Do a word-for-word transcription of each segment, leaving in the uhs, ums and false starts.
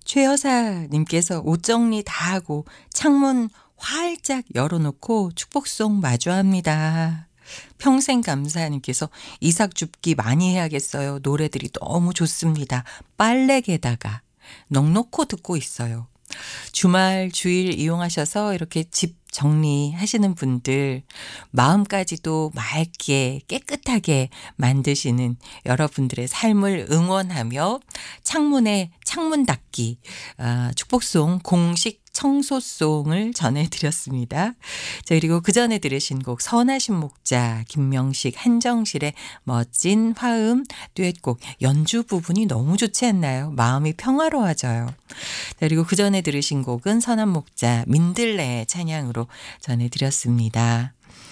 최 여사님께서 옷 정리 다 하고 창문 활짝 열어놓고 축복송 마주합니다. 평생 감사님께서 이삭 줍기 많이 해야겠어요. 노래들이 너무 좋습니다. 빨래개다가 넉넉히 듣고 있어요. 주말 주일 이용하셔서 이렇게 집 정리하시는 분들 마음까지도 맑게 깨끗하게 만드시는 여러분들의 삶을 응원하며 창문에 창문 닫기 아, 축복송 공식 청소송을 전해드렸습니다. 자, 그리고 그 전에 들으신 곡 선하신 목자 김명식 한정실의 멋진 화음 듀엣곡 연주 부분이 너무 좋지 않나요? 마음이 평화로워져요. 자, 그리고 그 전에 들으신 곡은 선한 목자 민들레 찬양으로 전해드렸습니다.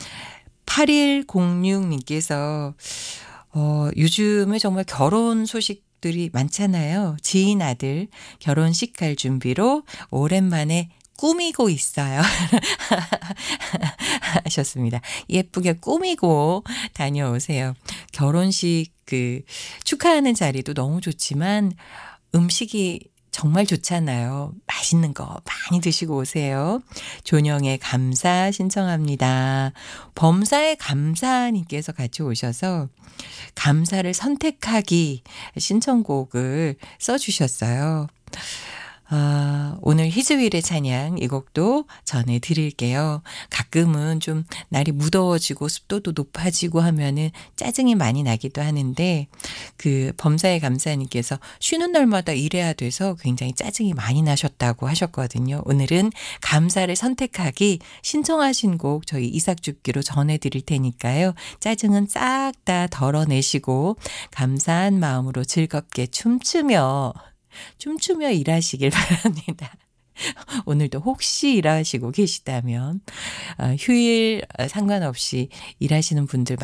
팔일공육 님께서 어, 요즘에 정말 결혼 소식들이 많잖아요. 지인 아들 결혼식 갈 준비로 오랜만에 꾸미고 있어요. 하셨습니다. 예쁘게 꾸미고 다녀오세요. 결혼식 그 축하하는 자리도 너무 좋지만 음식이 정말 좋잖아요. 맛있는 거 많이 드시고 오세요. 존영의 감사 신청합니다. 범사의 감사님께서 같이 오셔서 감사를 선택하기 신청곡을 써주셨어요. 아, 오늘 희즈윌의 찬양 이 곡도 전해드릴게요. 가끔은 좀 날이 무더워지고 습도도 높아지고 하면은 짜증이 많이 나기도 하는데 그 범사의 감사님께서 쉬는 날마다 일해야 돼서 굉장히 짜증이 많이 나셨다고 하셨거든요. 오늘은 감사를 선택하기 신청하신 곡 저희 이삭줍기로 전해드릴 테니까요. 짜증은 싹 다 덜어내시고 감사한 마음으로 즐겁게 춤추며 춤추며 일하시길 바랍니다. 오늘도 혹시 일하시고 계시다면 휴일 상관없이 일하시는 분들